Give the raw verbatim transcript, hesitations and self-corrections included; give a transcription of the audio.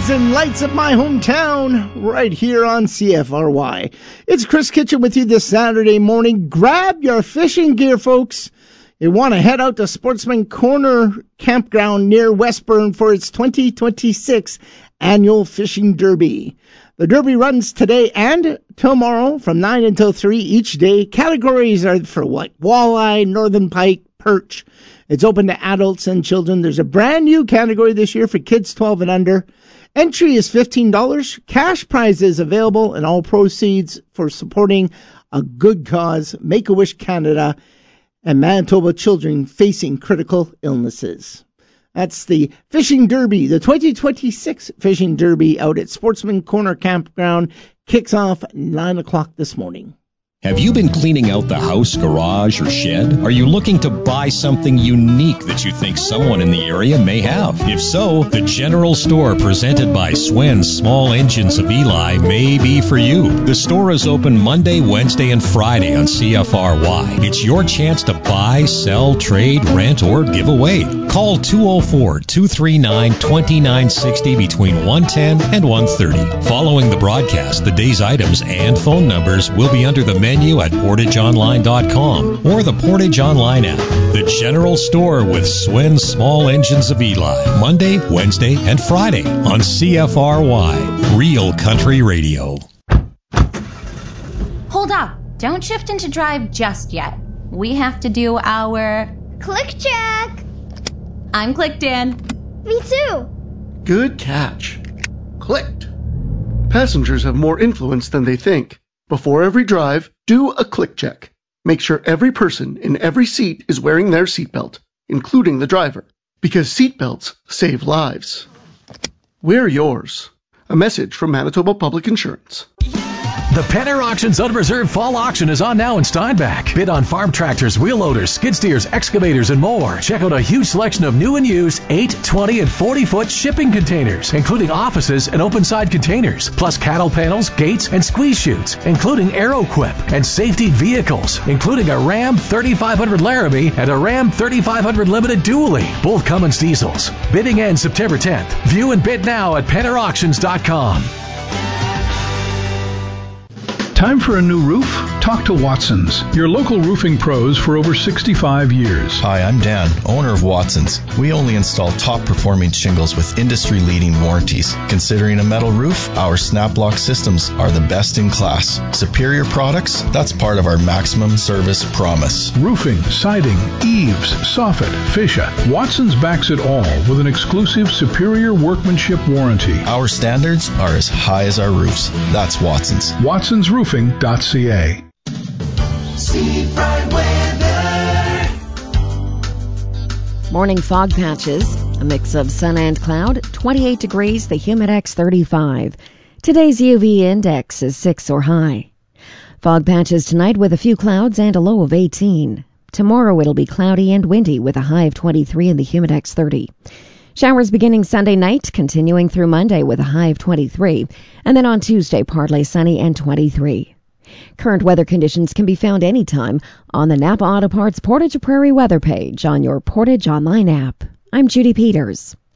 Stars and lights of my hometown, right here on C F R Y. It's Chris Kitchen with you this Saturday morning. Grab your fishing gear, folks. You want to head out to Sportsman Corner Campground near Westburn for its twenty twenty-six Annual Fishing Derby. The Derby runs today and tomorrow from nine until three each day. Categories are for what? Walleye, northern pike, perch. It's open to adults and children. There's a brand new category this year for kids twelve and under. Entry is fifteen dollars. Cash prizes available and all proceeds for supporting a good cause, Make-A-Wish Canada, and Manitoba children facing critical illnesses. That's the Fishing Derby. The twenty twenty-six Fishing Derby out at Sportsman Corner Campground kicks off at nine o'clock this morning. Have you been cleaning out the house, garage, or shed? Are you looking to buy something unique that you think someone in the area may have? If so, the General Store presented by Swen's Small Engines of Eli may be for you. The store is open Monday, Wednesday, and Friday on C F R Y. It's your chance to buy, sell, trade, rent, or give away. Call two oh four, two three nine, two nine six oh between one ten and one thirty. Following the broadcast, the day's items and phone numbers will be under the menu at portage online dot com or the Portage Online app. The General Store with Swen's Small Engines of Eli. Monday, Wednesday, and Friday on C F R Y. Real Country Radio. Hold up. Don't shift into drive just yet. We have to do our... Click check. I'm clicked in. Me too. Good catch. Clicked. Passengers have more influence than they think. Before every drive, do a click check. Make sure every person in every seat is wearing their seatbelt, including the driver, because seatbelts save lives. Wear yours. A message from Manitoba Public Insurance. The Penner Auctions Unreserved Fall Auction is on now in Steinbach. Bid on farm tractors, wheel loaders, skid steers, excavators, and more. Check out a huge selection of new and used eight, twenty, and forty-foot shipping containers, including offices and open-side containers, plus cattle panels, gates, and squeeze chutes, including Aeroquip, and safety vehicles, including a Ram thirty-five hundred Laramie and a Ram thirty-five hundred Limited Dually, both Cummins diesels. Bidding ends September tenth. View and bid now at penner auctions dot com. Time for a new roof? Talk to Watson's, your local roofing pros for over sixty-five years. Hi, I'm Dan, owner of Watson's. We only install top-performing shingles with industry-leading warranties. Considering a metal roof, our SnapLock systems are the best in class. Superior products? That's part of our maximum service promise. Roofing, siding, eaves, soffit, fascia. Watson's backs it all with an exclusive superior workmanship warranty. Our standards are as high as our roofs. That's Watson's. Watson's Roofing dot C A. Seafront weather. Morning fog patches, a mix of sun and cloud, twenty-eight degrees, the Humidex thirty-five. Today's U V index is six or high. Fog patches tonight with a few clouds and a low of eighteen. Tomorrow it'll be cloudy and windy with a high of twenty-three and the Humidex thirty. Showers beginning Sunday night, continuing through Monday with a high of twenty-three, and then on Tuesday partly sunny and twenty-three. Current weather conditions can be found anytime on the Napa Auto Parts Portage Prairie weather page on your Portage Online app. I'm Judy Peters.